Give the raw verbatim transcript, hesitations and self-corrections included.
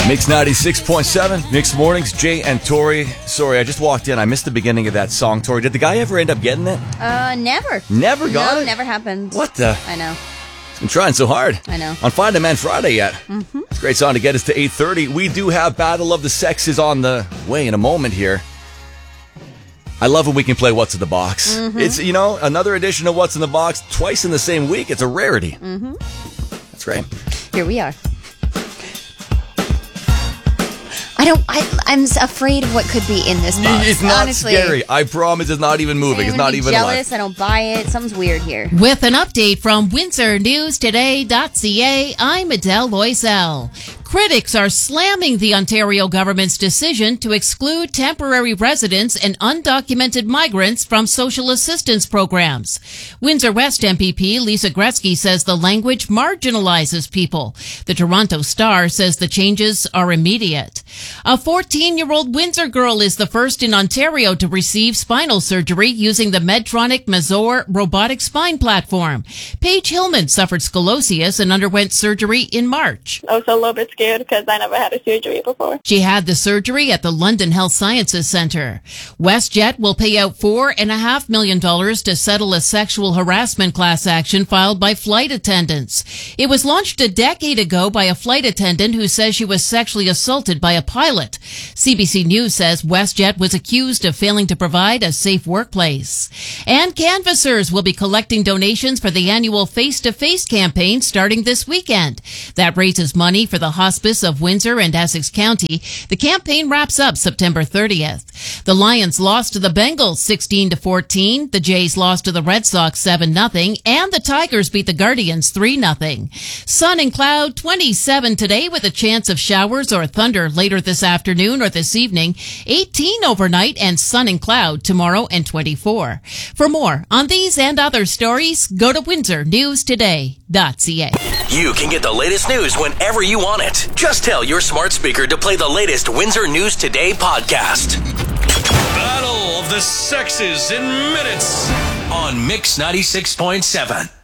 Mix ninety-six point seven, Mix Mornings, Jay and Tori. Sorry, I just walked in. I missed the beginning of that song, Tori. Did the guy ever end up getting it? Uh, never. Never got no, it? No, never happened. What the? I know. I'm trying so hard. I know. On Find a Man Friday yet. Mm-hmm. It's a great song to get us to eight thirty. We do have Battle of the Sexes on the way in a moment here. I love when we can play What's in the Box. Mm-hmm. It's, you know, another edition of What's in the Box twice in the same week. It's a rarity. Mm-hmm. That's great. Here we are. I don't. I, I'm afraid of what could be in this box. It's not honestly. scary. I promise. It's not even moving. It's not even jealous. alive. I don't buy it. Something's weird here. With an update from Windsor News Today dot C A, I'm Adele Loisel. Critics are slamming the Ontario government's decision to exclude temporary residents and undocumented migrants from social assistance programs. Windsor West M P P Lisa Gretzky says the language marginalizes people. The Toronto Star says the changes are immediate. A fourteen-year-old Windsor girl is the first in Ontario to receive spinal surgery using the Medtronic Mazor robotic spine platform. Paige Hillman suffered scoliosis and underwent surgery in March. I was a little bit scared because I never had a surgery before. She had the surgery at the London Health Sciences Centre. WestJet will pay out four and a half million dollars to settle a sexual harassment class action filed by flight attendants. It was launched a decade ago by a flight attendant who says she was sexually assaulted by a pilot. C B C News says WestJet was accused of failing to provide a safe workplace. And canvassers will be collecting donations for the annual Face-to-Face campaign starting this weekend. That raises money for the Hospice of Windsor and Essex County. The campaign wraps up September thirtieth. The Lions lost to the Bengals sixteen to fourteen. The Jays lost to the Red Sox seven nothing. And the Tigers beat the Guardians three nothing. Sun and cloud twenty-seven today with a chance of showers or thunder later this afternoon or this evening. eighteen overnight and sun and cloud tomorrow and twenty-four. For more on these and other stories, go to Windsor News Today dot C A. You can get the latest news whenever you want it. Just tell your smart speaker to play the latest Windsor News Today podcast. Battle of the Sexes in minutes on Mix ninety-six point seven.